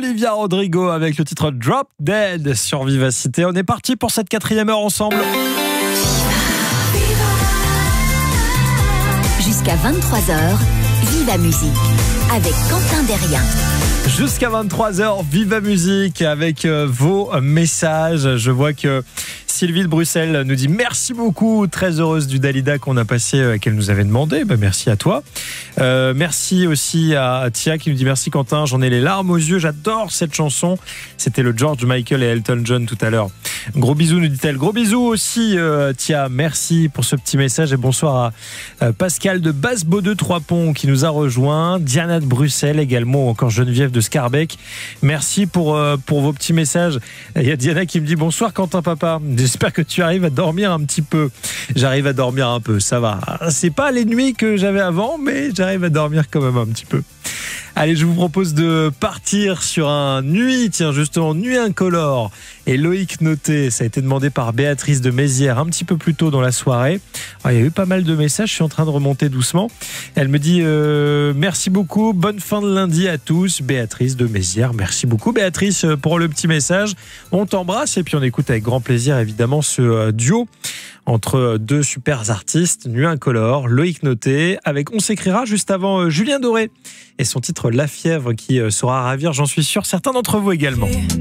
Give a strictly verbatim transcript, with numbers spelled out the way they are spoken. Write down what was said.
Olivia Rodrigo avec le titre Drop Dead sur Vivacité. On est parti pour cette quatrième heure ensemble. Jusqu'à vingt-trois heures, Viva Musique avec Quentin Derrien. Jusqu'à vingt-trois heures, Viva Musique avec euh, vos messages. Je vois que Sylvie de Bruxelles nous dit merci beaucoup, très heureuse du Dalida qu'on a passé, euh, qu'elle nous avait demandé. Ben, merci à toi. Euh, merci aussi à Tia qui nous dit merci Quentin, j'en ai les larmes aux yeux, j'adore cette chanson. C'était le George Michael et Elton John tout à l'heure. Gros bisous nous dit-elle. Gros bisous aussi euh, Tia, merci pour ce petit message et bonsoir à euh, Pascal de Basse-Baudeux Trois-Ponts qui nous a rejoint. Diana de Bruxelles également, ou encore Geneviève de Scarbeck. Merci pour, euh, pour vos petits messages. Il y a Diana qui me dit bonsoir Quentin papa. J'espère que tu arrives à dormir un petit peu. J'arrive à dormir un peu, ça va. C'est pas les nuits que j'avais avant, mais j'arrive à dormir quand même un petit peu. Allez, je vous propose de partir sur un nuit, tiens justement, nuit incolore. Et Loïc Noté, ça a été demandé par Béatrice de Mézières un petit peu plus tôt dans la soirée. Alors, il y a eu pas mal de messages, je suis en train de remonter doucement. Elle me dit euh, merci beaucoup, bonne fin de lundi à tous. Béatrice de Mézières, merci beaucoup Béatrice pour le petit message. On t'embrasse et puis on écoute avec grand plaisir évidemment ce euh, duo entre deux super artistes, Nuit incolore, Loïc Noté, avec On s'écrira juste avant euh, Julien Doré et son titre La Fièvre qui euh, saura ravir, j'en suis sûr, certains d'entre vous également.